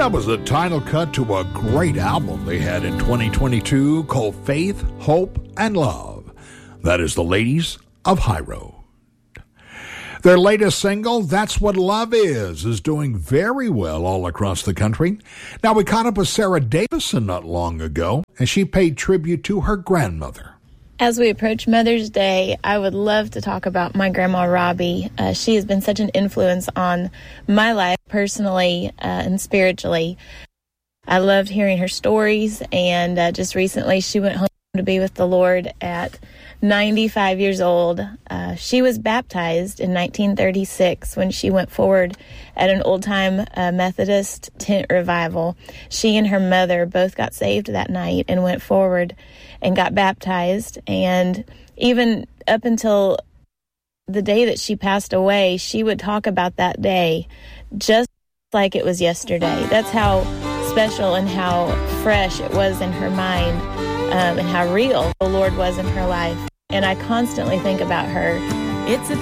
That was the title cut to a great album they had in 2022 called Faith, Hope, and Love. That is the Ladies of High Road. Their latest single, That's What Love Is doing very well all across the country. Now, we caught up with Sarah Davison not long ago, and she paid tribute to her grandmother. As we approach Mother's Day, I would love to talk about my grandma, Robbie. She has been such an influence on my life personally and spiritually. I loved hearing her stories, and just recently she went home to be with the Lord at 95 years old. She was baptized in 1936 when she went forward at an old-time Methodist tent revival. She and her mother both got saved that night and went forward and got baptized. And even up until the day that she passed away, she would talk about that day just like it was yesterday. That's how special and how fresh it was in her mind, and how real the Lord was in her life. And I constantly think about her. It's a